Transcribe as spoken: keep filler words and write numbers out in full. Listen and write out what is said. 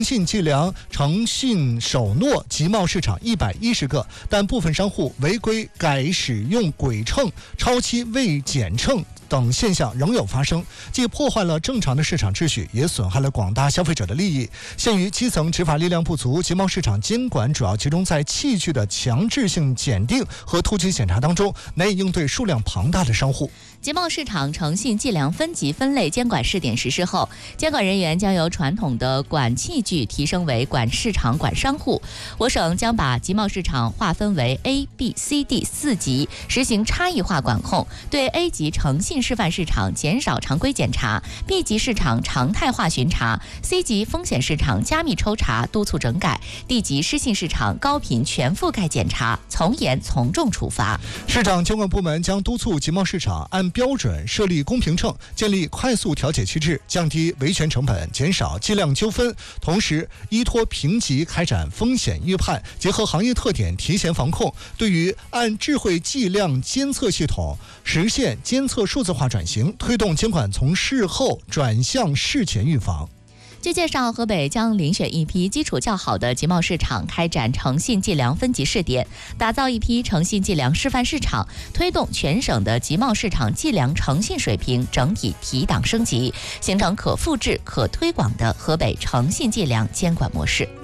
信计量诚信守诺集贸市场一百一十个，但部分商户违规改使用鬼秤、超期未检秤等现象仍有发生，既破坏了正常的市场秩序，也损害了广大消费者的利益。鉴于基层执法力量不足，集贸市场监管主要集中在器具的强制性检定和突击检查当中，难以应对数量庞大的商户。 集贸市场诚信计量分级分类监管试点实施后，监管人员将由传统的管器具提升为管市场、管商户。我省将把集贸市场划分为 A、B、C、D 四级，实行差异化管控，对 A 级诚信示范市场减少常规检查， B 级市场常态化巡查， C 级风险市场加密抽查督促整改， D 级失信市场高频全覆盖检查，从严从重处罚。 市场监管部门将督促集贸市场按标准设立公平秤，建立快速调解机制，降低维权成本，减少计量纠纷，同时依托评级开展风险预判，结合行业特点提前防控。对于按智慧计量监测系统实现监测数字化转型，推动监管从事后转向事前预防。 据介绍，河北将遴选一批基础较好的集贸市场开展诚信计量分级试点，打造一批诚信计量示范市场，推动全省的集贸市场计量诚信水平整体提档升级，形成可复制、可推广的河北诚信计量监管模式。